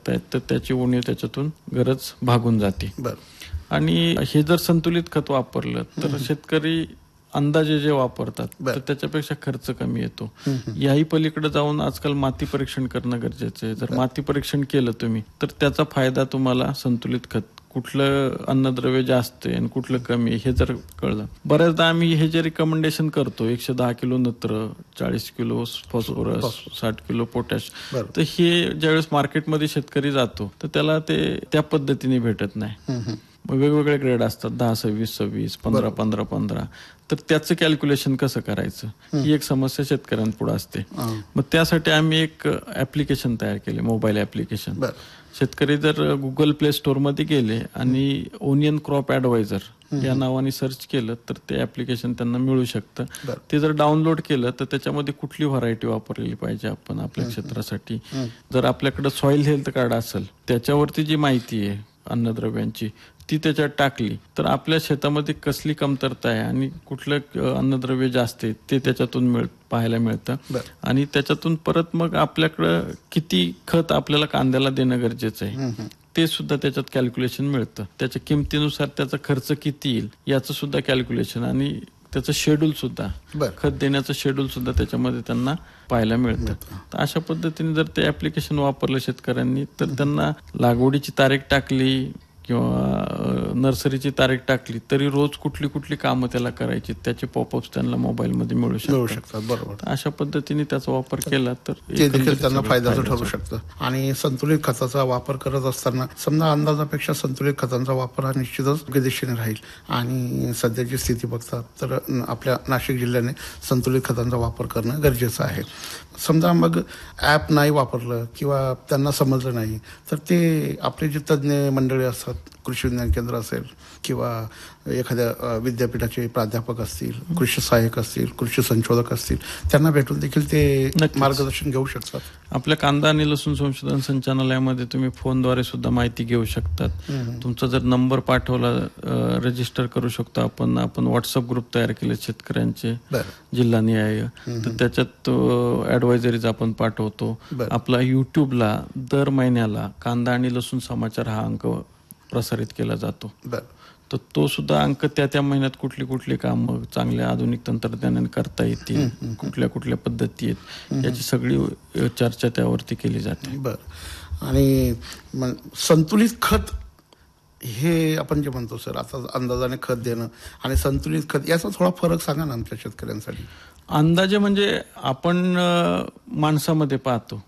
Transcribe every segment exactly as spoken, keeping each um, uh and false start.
शकतायत तर त्याची उणीव त्याच्यातून गरज भागून जाते. बर. आणि हे जर संतुलित खत वापरलं तर शेतकरी अंदाजे जे वापरतात तर त्याच्यापेक्षा खर्च कमी येतो. याही पलीकडे जाऊन आजकाल माती परीक्षण करणं गरजेचं आहे. जर माती परीक्षण केलं तुम्ही तर त्याचा फायदा तुम्हाला संतुलित खत कुठलं अन्नद्रव्य जास्त आहे आणि कुठलं कमी आहे हे जर कळलं. बऱ्याचदा आम्ही हे जे रिकमेंडेशन करतो एकशे दहा किलो नत्र, चाळीस किलो फॉस्फरस, साठ किलो पोटॅश, तर हे ज्यावेळेस मार्केटमध्ये शेतकरी जातो तर त्याला ते त्या पद्धतीने भेटत नाही. वेगवेगळे ग्रेड असतात, दहा सव्वीस सव्वीस, पंधरा पंधरा पंधरा, तर त्याचं कॅल्क्युलेशन कसं करायचं ही एक समस्या शेतकऱ्यांपुढे असते. मग त्यासाठी आम्ही एक ऍप्लिकेशन तयार केले, मोबाईल ऍप्लिकेशन. शेतकरी जर गुगल प्ले स्टोर मध्ये गेले आणि ओनियन क्रॉप ऍडवायझर या नावाने सर्च केलं तर ते ऍप्लिकेशन त्यांना मिळू शकतं. ते जर डाउनलोड केलं तर त्याच्यामध्ये कुठली व्हरायटी वापरलेली पाहिजे आपण आपल्या क्षेत्रासाठी, जर आपल्याकडे सॉइल हेल्थ कार्ड असेल त्याच्यावरती जी माहिती आहे अन्नद्रव्यांची ती त्याच्यात टाकली तर आपल्या शेतामध्ये कसली कमतरता आहे आणि कुठलं अन्नद्रव्य जास्त आहे ते त्याच्यातून मिळ पाहायला मिळतं. आणि त्याच्यातून परत मग आपल्याकडं किती खत आपल्याला कांद्याला देणं गरजेचं आहे ते सुद्धा त्याच्यात कॅल्क्युलेशन मिळतं. त्याच्या किमतीनुसार त्याचा खर्च किती येईल याचं सुद्धा कॅल्क्युलेशन आणि त्याचं शेड्यूल सुद्धा, खत देण्याचं शेड्यूल सुद्धा त्याच्यामध्ये त्यांना पाहायला मिळतं. तर अशा पद्धतीने जर ते ऍप्लिकेशन वापरलं शेतकऱ्यांनी तर त्यांना लागवडीची तारीख टाकली किंवा नर्सरीची तारीख टाकली तरी रोज कुठली कुठली कामं त्याला करायची त्याचे पॉपअप्स त्यांना मोबाईलमध्ये मिळू शकतात. बरोबर. अशा पद्धतीने त्याचा वापर केला तर ते देखील त्यांना फायद्याचं ठरू शकतं. आणि संतुलित खताचा वापर करत असताना समजा अंदाजापेक्षा संतुलित खतांचा वापर हा निश्चितच योग्य दिशेने राहील. आणि सध्याची स्थिती बघता तर आपल्या नाशिक जिल्ह्याने संतुलित खतांचा वापर करणं गरजेचं आहे. समजा मग ॲप नाही वापरलं किंवा त्यांना समजलं नाही तर ते आपले जे तज्ज्ञ मंडळी असतात, कृषी विज्ञान केंद्र असेल किंवा एखाद्या विद्यापीठाचे प्राध्यापक असतील, कृषी सहाय्यक असतील, कृषी संशोधक असतील, त्यांना भेटून देखील ते मार्गदर्शन घेऊ शकतात. आपल्या कांदा आणि लसूण संशोधन संचालनालयामध्ये तुम्ही फोनद्वारे सुद्धा माहिती घेऊ शकतात. तुमचा जर नंबर पाठवला रजिस्टर करू शकतो आपण. आपण व्हॉट्सअप ग्रुप तयार केले शेतकऱ्यांचे जिल्हा निहाय, तर त्याच्यात ऍडवायझरीज आपण पाठवतो. आपला युट्यूबला दर महिन्याला कांदा आणि लसूण समाचार हा अंक प्रसारित केला जातो. तर तो सुद्धा अंक त्या त्या महिन्यात कुठली कुठली कामं चांगल्या आधुनिक तंत्रज्ञानाने करता येतील, कुठल्या कुठल्या पद्धती आहेत याची सगळी चर्चा त्यावरती केली जाते. बरं. आणि संतुलित खत हे आपण जे म्हणतो सर आता अंदाजाने खत देणं आणि संतुलित खत याचा थोडा फरक सांगा ना आमच्या शेतकऱ्यांसाठी. अंदाजे म्हणजे आपण माणसामध्ये पाहतो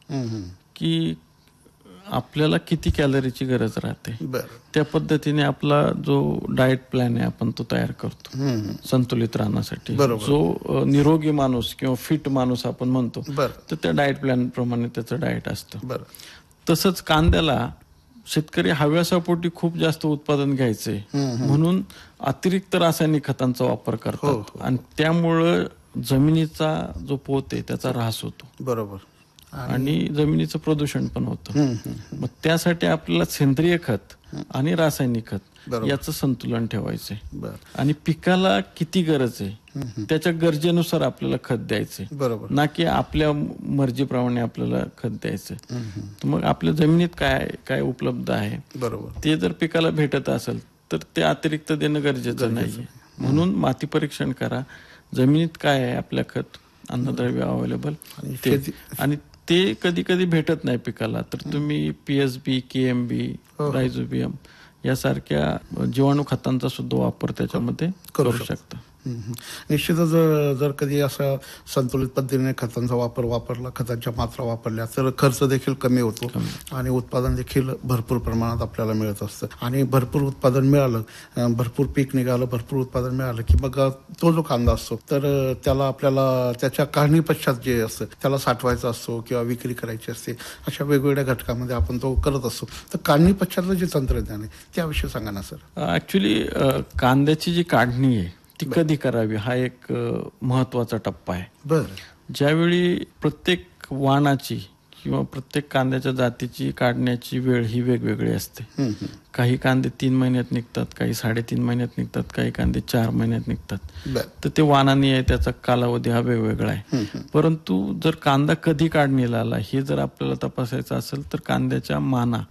की आपल्याला किती कॅलरीची गरज राहते, त्या पद्धतीने आपला जो डाएट प्लॅन आहे आपण तो तयार करतो संतुलित राहण्यासाठी. जो निरोगी माणूस किंवा फिट माणूस आपण म्हणतो तर त्या डाएट प्लॅन प्रमाणे त्याचं डाएट असतं. तसंच कांद्याला शेतकरी हव्यासापोटी खूप जास्त उत्पादन घ्यायचंय म्हणून अतिरिक्त रासायनिक खतांचा वापर करतात आणि त्यामुळं जमिनीचा जो पोत आहे त्याचा ऱ्हास होतो. बरोबर. आणि जमिनीचं प्रदूषण पण होतं. मग त्यासाठी आपल्याला सेंद्रिय खत आणि रासायनिक खत याचं संतुलन ठेवायचंय आणि पिकाला किती गरज आहे त्याच्या गरजेनुसार आपल्याला खत द्यायचंय, ना की आपल्या मर्जीप्रमाणे आपल्याला खत द्यायचंय. तर मग आपल्या जमिनीत काय काय उपलब्ध आहे ते जर पिकाला भेटत असेल तर ते अतिरिक्त देणं गरजेचं नाहीये. म्हणून माती परीक्षण करा, जमिनीत काय आहे आपल्या खत अन्नद्रव्य अवेलेबल ते, आणि ते कधी कधी भेटत नाही पिकाला तर तुम्ही पीएसबी, केएमबी, रायझोबियम यासारख्या जीवाणू खतांचा सुद्धा वापर त्याच्यामध्ये करू शकता. निश्चितच जर कधी असा संतुलित पद्धतीने खतांचा वापर वापरला, खतांच्या मात्रा वापरल्या तर खर्च देखील कमी होतो आणि उत्पादन देखील भरपूर प्रमाणात आपल्याला मिळत असतं. आणि भरपूर उत्पादन मिळालं, भरपूर पीक निघालं, भरपूर उत्पादन मिळालं की मग तो जो कांदा असतो तर त्याला आपल्याला त्याच्या काढणी पश्चात जे असतं त्याला साठवायचा असतो किंवा विक्री करायची असते, अशा वेगवेगळ्या घटकामध्ये आपण तो करत असतो. तर काढणी पश्चातलं जे तंत्रज्ञान आहे त्याविषयी सांगा ना सर. ऍक्च्युली कांद्याची जी काढणी आहे ती कधी करावी हा एक महत्वाचा टप्पा आहे. बर. ज्यावेळी प्रत्येक वाणाची किंवा प्रत्येक कांद्याच्या जातीची काढण्याची वेळ ही वेगवेगळी असते. काही कांदे तीन महिन्यात निघतात, काही साडेतीन महिन्यात निघतात, काही कांदे चार महिन्यात निघतात. तर ते वाणानी आहे त्याचा कालावधी हा वेगवेगळा आहे. परंतु जर कांदा कधी काढणीला आला हे जर आपल्याला तपासायचं असेल तर कांद्याच्या माना